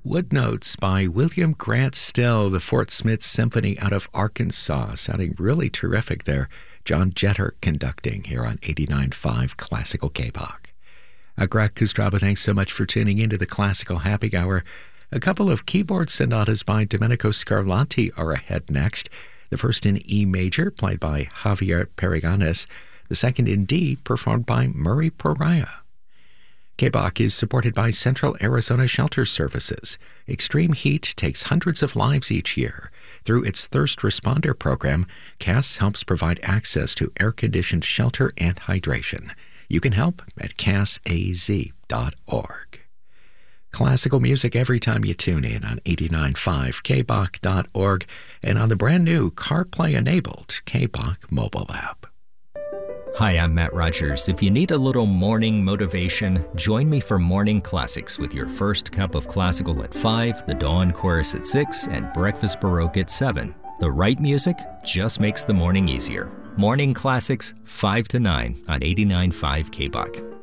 Wood Notes by William Grant Still, the Fort Smith Symphony out of Arkansas. Sounding really terrific there. John Jeter conducting here on 89.5 Classical K-Bach. Greg Kostraba, thanks so much for tuning into the Classical Happy Hour. A couple of keyboard sonatas by Domenico Scarlatti are ahead next. The first in E major, played by Javier Periganes. The second in D, performed by Murray Pariah. K-Bach is supported by Central Arizona Shelter Services. Extreme heat takes hundreds of lives each year. Through its Thirst Responder program, CAS helps provide access to air-conditioned shelter and hydration. You can help at casaz.org. Classical music every time you tune in on 89.5 kbach.org and on the brand new CarPlay-enabled K-Bach mobile app. Hi, I'm Matt Rogers. If you need a little morning motivation, join me for Morning Classics with your first cup of classical at 5, the Dawn Chorus at 6, and Breakfast Baroque at 7. The right music just makes the morning easier. Morning Classics, 5 to 9 on 89.5 K-Bach.